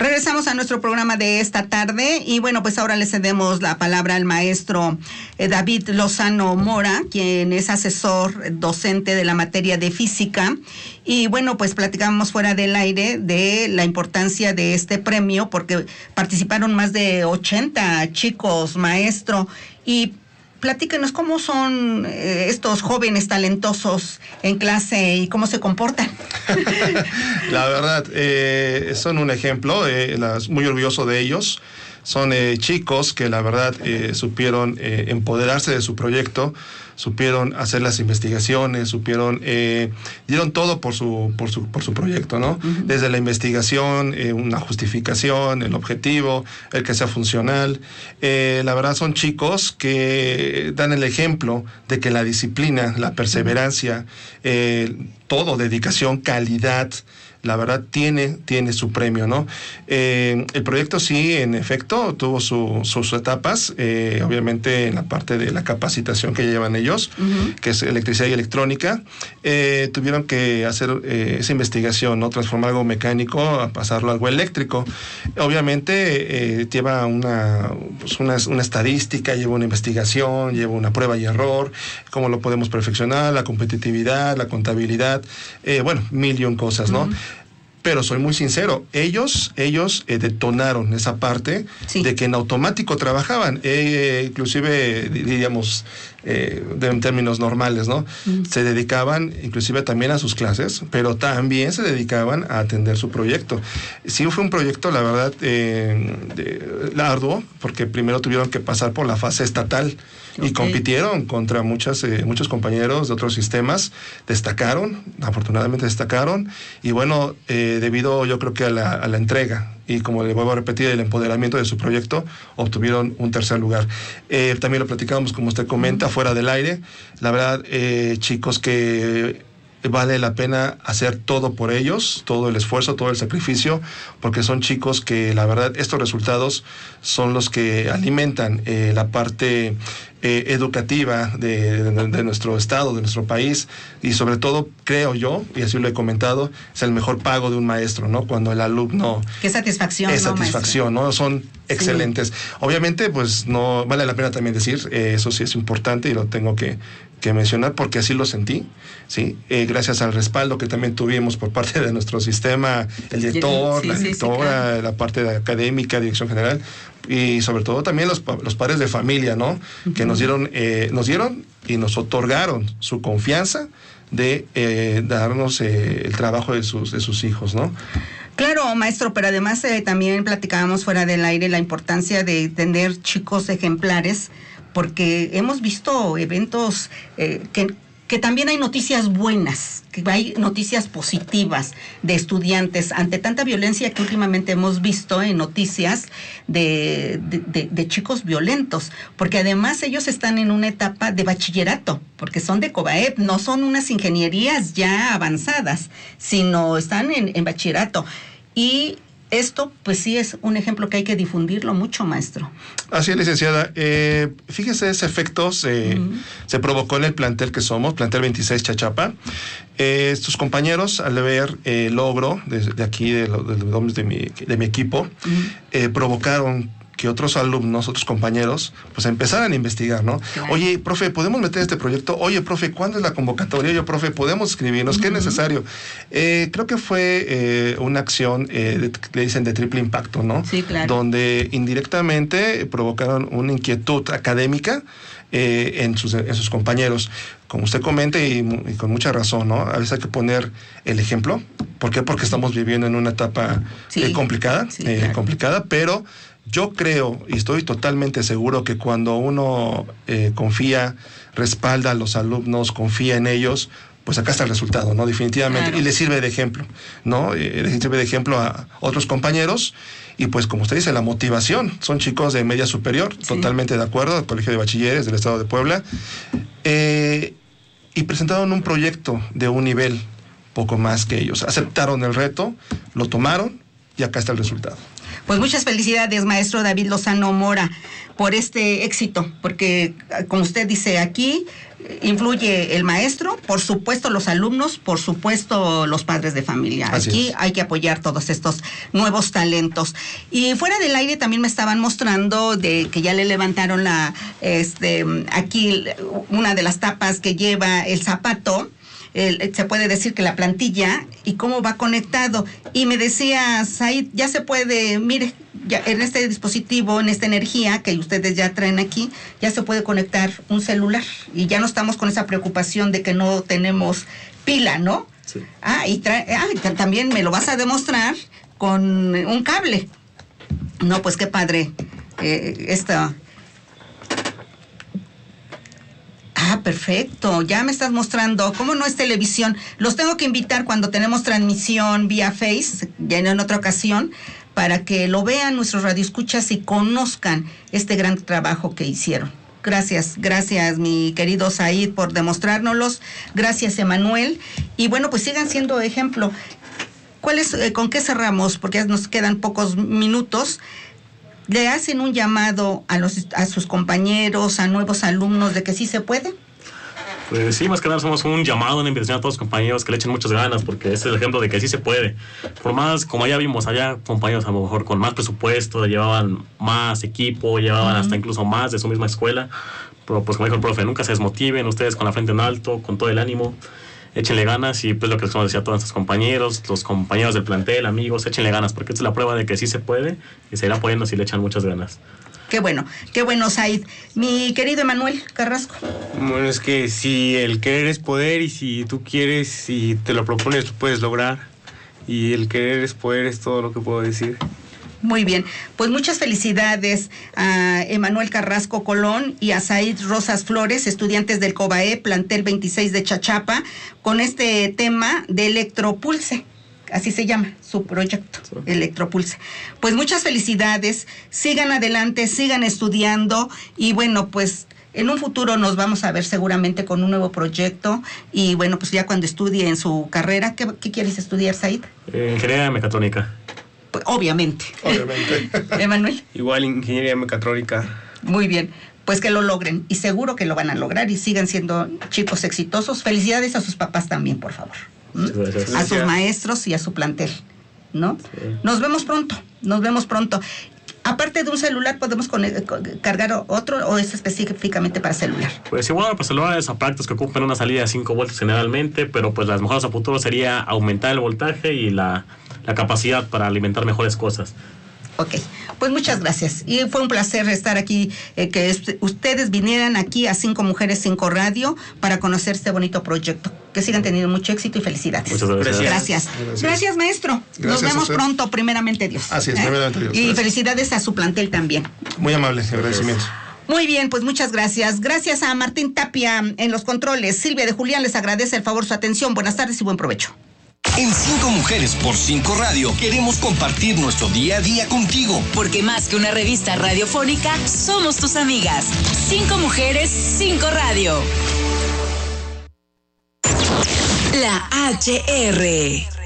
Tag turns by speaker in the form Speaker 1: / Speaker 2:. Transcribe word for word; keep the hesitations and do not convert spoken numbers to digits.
Speaker 1: Regresamos a nuestro programa de esta tarde y bueno, pues ahora le cedemos la palabra al maestro eh, David Lozano Mora, quien es asesor docente de la materia de física. Y bueno, pues platicamos fuera del aire de la importancia de este premio porque participaron más de ochenta chicos, maestro. Y platíquenos cómo son eh, estos jóvenes talentosos en clase y cómo se comportan.
Speaker 2: La verdad, eh, son un ejemplo, eh, las, muy orgulloso de ellos. Son eh, chicos que la verdad eh, supieron eh, empoderarse de su proyecto, supieron hacer las investigaciones, supieron, eh, dieron todo por su, por su, por su proyecto, ¿no? Uh-huh. Desde la investigación, eh, una justificación, el objetivo, el que sea funcional. Eh, la verdad son chicos que dan el ejemplo de que la disciplina, la perseverancia, eh, todo, dedicación, calidad, la verdad tiene, tiene su premio, ¿no? Eh, el proyecto sí, en efecto, tuvo su, sus etapas, eh, obviamente en la parte de la capacitación que llevan ellos, uh-huh. que es electricidad y electrónica, eh, tuvieron que hacer eh, esa investigación, ¿no? Transformar algo mecánico a pasarlo a algo eléctrico. Obviamente eh, lleva una, pues una, una estadística, lleva una investigación, lleva una prueba y error, cómo lo podemos perfeccionar, la competitividad, la contabilidad, eh, bueno, mil y un cosas, ¿no? Uh-huh. Pero soy muy sincero, ellos ellos eh, detonaron esa parte sí. de que en automático trabajaban, eh, inclusive diríamos eh, de, en términos normales, ¿no? Mm. Se dedicaban inclusive también a sus clases, pero también se dedicaban a atender su proyecto. Sí fue un proyecto, la verdad, eh, de, arduo, porque primero tuvieron que pasar por la fase estatal. Okay. Y compitieron contra muchas, eh, muchos compañeros de otros sistemas, destacaron, afortunadamente destacaron, y bueno, eh, debido yo creo que a la, a la entrega, y como le vuelvo a repetir, el empoderamiento de su proyecto, obtuvieron un tercer lugar. Eh, también lo platicamos, como usted comenta, uh-huh. fuera del aire, la verdad, eh, chicos que vale la pena hacer todo por ellos, todo el esfuerzo, todo el sacrificio, porque son chicos que la verdad estos resultados son los que alimentan eh, la parte eh, educativa de, de, de nuestro estado, de nuestro país, y sobre todo creo yo, y así lo he comentado, es el mejor pago de un maestro, ¿no? Cuando el alumno...
Speaker 1: Qué satisfacción,
Speaker 2: es
Speaker 1: ¿no,
Speaker 2: satisfacción,
Speaker 1: maestro?
Speaker 2: ¿no? Son excelentes. Sí. Obviamente, pues no vale la pena también decir, eh, eso sí es importante y lo tengo que, que mencionar porque así lo sentí, ¿sí? Eh, gracias al respaldo que también tuvimos por parte de nuestro sistema, el director, sí, la sí, directora, sí, claro. la parte de académica, dirección general, y sobre todo también los, los padres de familia, ¿no? Uh-huh. Que nos dieron, eh, nos dieron y nos otorgaron su confianza de eh, darnos eh, el trabajo de sus, de sus hijos, ¿no?
Speaker 1: Claro, maestro, pero además eh, también platicábamos fuera del aire la importancia de tener chicos ejemplares, porque hemos visto eventos eh, que, que también hay noticias buenas, que hay noticias positivas de estudiantes ante tanta violencia que últimamente hemos visto en noticias de, de, de, de chicos violentos, porque además ellos están en una etapa de bachillerato, porque son de COBAEP, no son unas ingenierías ya avanzadas, sino están en, en bachillerato. Y esto, pues sí es un ejemplo que hay que difundirlo mucho, maestro.
Speaker 2: Así es, licenciada. Eh, fíjese, ese efecto se, uh-huh. se provocó en el plantel que somos, plantel veintiséis Chachapa. Eh, estos compañeros, al ver el eh, logro de, de aquí, de, de, de, de, mi, de mi equipo, uh-huh. eh, provocaron que otros alumnos, otros compañeros, pues empezaran a investigar, ¿no? Claro. Oye, profe, ¿podemos meter este proyecto? Oye, profe, ¿cuándo es la convocatoria? Oye, profe, ¿podemos escribirnos? Uh-huh. ¿Qué es necesario? Eh, creo que fue eh, una acción, eh, de, le dicen de triple impacto, ¿no?
Speaker 1: Sí, claro.
Speaker 2: Donde indirectamente provocaron una inquietud académica eh, en, sus, en sus compañeros. Como usted comenta, y, y con mucha razón, ¿no? A veces hay que poner el ejemplo. ¿Por qué? Porque estamos viviendo en una etapa sí. eh, complicada, sí, eh, claro. complicada, pero yo creo y estoy totalmente seguro que cuando uno eh, confía, respalda a los alumnos, confía en ellos, pues acá está el resultado, ¿no? Definitivamente. Claro. Y le sirve de ejemplo, ¿no? Eh, le sirve de ejemplo a otros compañeros. Y pues, como usted dice, la motivación. Son chicos de media superior, sí. totalmente de acuerdo, del Colegio de Bachilleres del Estado de Puebla. Eh, y presentaron un proyecto de un nivel poco más que ellos. Aceptaron el reto, lo tomaron y acá está el resultado.
Speaker 1: Pues muchas felicidades, maestro David Lozano Mora, por este éxito, porque como usted dice aquí, influye el maestro, por supuesto los alumnos, por supuesto los padres de familia.
Speaker 2: Así
Speaker 1: Aquí
Speaker 2: es.
Speaker 1: hay que apoyar todos estos nuevos talentos. Y fuera del aire también me estaban mostrando de que ya le levantaron la, este, aquí una de las tapas que lleva el zapato. El, se puede decir que la plantilla y cómo va conectado. Y me decía, Said, ya se puede, mire, ya en este dispositivo, en esta energía que ustedes ya traen aquí, ya se puede conectar un celular. Y ya no estamos con esa preocupación de que no tenemos pila, ¿no?
Speaker 3: Sí.
Speaker 1: Ah, y trae, ah, también me lo vas a demostrar con un cable. No, pues qué padre. Eh, esta... Ah, perfecto, ya me estás mostrando, ¿cómo no es televisión? Los tengo que invitar cuando tenemos transmisión vía Face, ya en otra ocasión, para que lo vean nuestros radioescuchas y conozcan este gran trabajo que hicieron. Gracias, gracias mi querido Said por demostrárnoslos, gracias Emanuel, y bueno, pues sigan siendo ejemplo. ¿Cuál es, eh, con qué cerramos? Porque nos quedan pocos minutos. ¿Le hacen un llamado a los a sus compañeros, a nuevos alumnos de que sí se puede?
Speaker 3: Pues sí, más que nada somos un llamado, una invitación a todos los compañeros que le echen muchas ganas, porque ese es el ejemplo de que sí se puede. Por más, como ya vimos, había compañeros a lo mejor con más presupuesto, llevaban más equipo, llevaban uh-huh. hasta incluso más de su misma escuela, pero pues como dijo el profe, nunca se desmotiven, ustedes con la frente en alto, con todo el ánimo, échenle ganas y pues lo que les decía a todos nuestros compañeros, los compañeros del plantel, amigos, échenle ganas, porque esta es la prueba de que sí se puede y se irá apoyando si le echan muchas ganas.
Speaker 1: Qué bueno, qué bueno, Said. Mi querido Emanuel Carrasco.
Speaker 4: Bueno, es que si el querer es poder y si tú quieres y te lo propones, lo puedes lograr. Y el querer es poder es todo lo que puedo decir.
Speaker 1: Muy bien, pues muchas felicidades a Emanuel Carrasco Colón y a Said Rosas Flores, estudiantes del COBAE, plantel veintiséis de Chachapa, con este tema de Electropulse. Así se llama su proyecto, sí. Electropulse. Pues muchas felicidades, sigan adelante, sigan estudiando y bueno, pues en un futuro nos vamos a ver seguramente con un nuevo proyecto y bueno, pues ya cuando estudie en su carrera, ¿qué, qué quieres estudiar, Said?
Speaker 3: Eh, ingeniería mecatrónica.
Speaker 1: Pues, obviamente.
Speaker 2: Obviamente.
Speaker 1: Emanuel.
Speaker 4: Igual ingeniería mecatrónica.
Speaker 1: Muy bien. Pues que lo logren y seguro que lo van a lograr y sigan siendo chicos exitosos. Felicidades a sus papás también, por favor.
Speaker 3: Gracias.
Speaker 1: A sus maestros y a su plantel, ¿no?
Speaker 3: Sí.
Speaker 1: Nos vemos pronto, nos vemos pronto. Aparte de un celular, ¿podemos con, con, cargar otro o es específicamente para celular?
Speaker 3: Pues igual, para celulares aparatos que ocupan una salida de cinco voltios generalmente, pero pues las mejoras a futuro sería aumentar el voltaje y la, la capacidad para alimentar mejores cosas.
Speaker 1: Ok, pues muchas gracias. Y fue un placer estar aquí, eh, que est- ustedes vinieran aquí a Cinco Mujeres, Cinco Radio para conocer este bonito proyecto. Que sigan teniendo mucho éxito y felicidades.
Speaker 3: Muchas gracias.
Speaker 1: Gracias.
Speaker 2: Gracias,
Speaker 1: gracias maestro.
Speaker 2: Gracias
Speaker 1: Nos vemos
Speaker 2: a
Speaker 1: pronto, primeramente Dios.
Speaker 2: Así es,
Speaker 1: ¿Eh?
Speaker 2: primeramente Dios.
Speaker 1: Y
Speaker 2: Gracias.
Speaker 1: felicidades a su plantel también.
Speaker 2: Muy amable, agradecimiento.
Speaker 1: Muy bien, pues muchas gracias. Gracias a Martín Tapia en los controles. Silvia de Julián les agradece el favor su atención. Buenas tardes y buen provecho.
Speaker 5: En Cinco Mujeres por Cinco Radio queremos compartir nuestro día a día contigo.
Speaker 6: Porque más que una revista radiofónica, somos tus amigas. Cinco Mujeres, Cinco Radio. La H R.